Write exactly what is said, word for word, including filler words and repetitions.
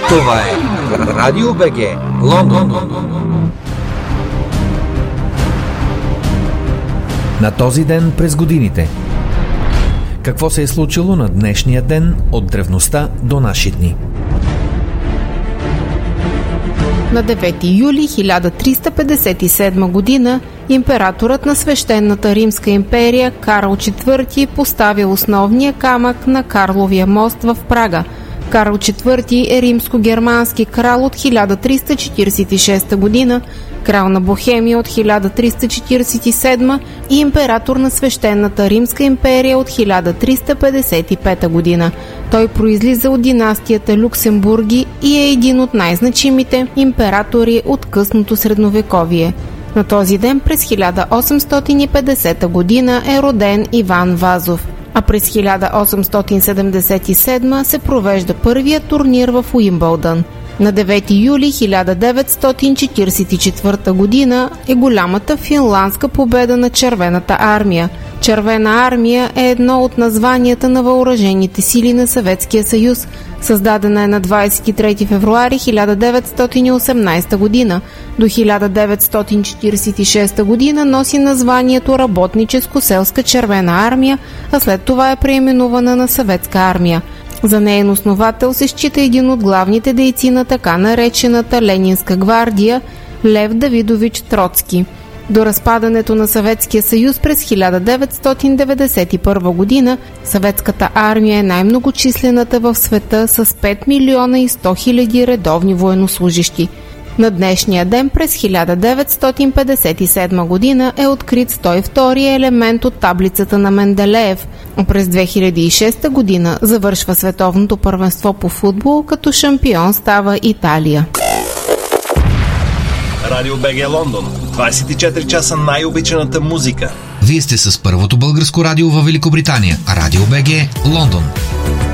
Това е Радио БГ Лондон. На този ден през годините. Какво се е случило на днешния ден от древността до наши дни? На девети юли хиляда триста петдесет и седма година императорът на Свещенната Римска империя Карл четвърти поставя основния камък на Карловия мост в Прага. Карл четвърти е римско-германски крал от хиляда триста четиридесет и шеста година, крал на Бохемия от хиляда триста четиридесет и седма и император на Свещенната Римска империя от хиляда триста петдесет и пета година. Той произлиза от династията Люксембурги и е един от най-значимите императори от късното средновековие. На този ден през хиляда осемстотин и петдесета година е роден Иван Вазов, а през хиляда осемстотин седемдесет и седма се провежда първият турнир в Уимбълдън. На девети юли хиляда деветстотин четиридесет и четвърта година е голямата финландска победа на Червената армия. Червена армия е едно от названията на въоръжените сили на Съветския съюз. Създадена е на двадесет и трети февруари хиляда деветстотин и осемнадесета година. До хиляда деветстотин четиридесет и шеста година носи названието Работническо-селска червена армия, а след това е преименувана на Съветска армия. За неин основател се счита един от главните дейци на така наречената Ленинска гвардия Лев Давидович Троцки. До разпадането на Съветския съюз през хиляда деветстотин деветдесет и първа година Съветската армия е най-многочислената в света с пет милиона и сто хиляди редовни военнослужещи. На днешния ден през хиляда деветстотин петдесет и седма година е открит сто и втори елемент от таблицата на Менделеев. През две хиляди и шеста година завършва световното първенство по футбол, като шампион става Италия. Радио БГ Лондон. двадесет и четири часа най-обичаната музика. Вие сте с първото българско радио във Великобритания. Радио БГ Лондон.